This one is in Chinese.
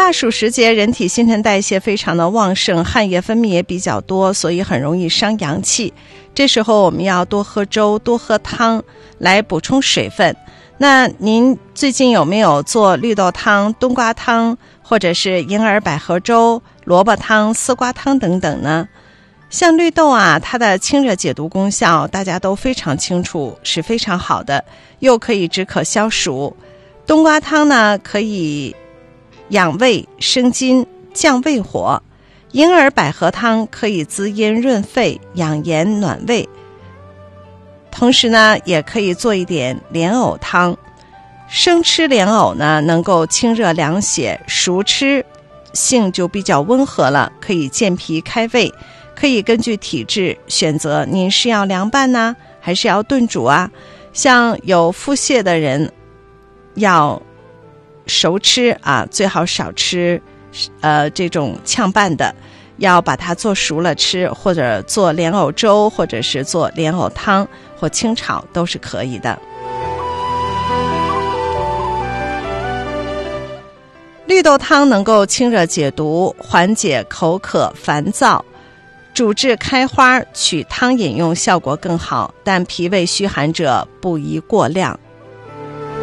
大暑时节，人体新陈代谢非常的旺盛，汗液分泌也比较多，所以很容易伤阳气。这时候我们要多喝粥，多喝汤来补充水分。那您最近有没有做绿豆汤、冬瓜汤，或者是银耳百合粥、萝卜汤、丝瓜汤等等呢？像绿豆啊，它的清热解毒功效大家都非常清楚，是非常好的，又可以止渴消暑。冬瓜汤呢，可以养胃生津、降胃火；银耳百合汤可以滋阴润肺、养颜暖胃。同时呢，也可以做一点莲藕汤。生吃莲藕呢，能够清热凉血；熟吃性就比较温和了，可以健脾开胃。可以根据体质选择您是要凉拌呢，还是要炖煮啊？像有腹泻的人要熟吃啊，最好少吃这种炝拌的，要把它做熟了吃，或者做莲藕粥，或者是做莲藕汤或清炒都是可以的。绿豆汤能够清热解毒，缓解口渴烦躁，主治开花，取汤饮用效果更好，但脾胃虚寒者不宜过量。